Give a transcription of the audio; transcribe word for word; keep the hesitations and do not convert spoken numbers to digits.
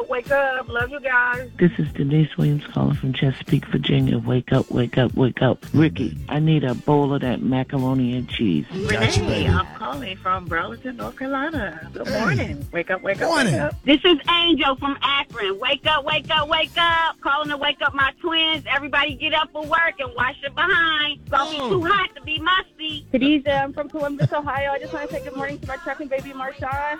Wake up. Love you guys. This is Denise Williams calling from Chesapeake, Virginia. Wake up, wake up, wake up. Ricky, I need a bowl of that macaroni and cheese. Renee, baby. I'm calling from Burlington, North Carolina. Good morning. Wake up, wake up, Morning. wake up. This is Angel from Akron. Wake up, wake up, wake up. Calling to wake up my twins. Everybody get up for work and wash it behind. It's gonna be Oh. too hot to be musty. Khadijah, I'm from Columbus, Ohio. I just want to say good morning to my trucking baby, Marshawn.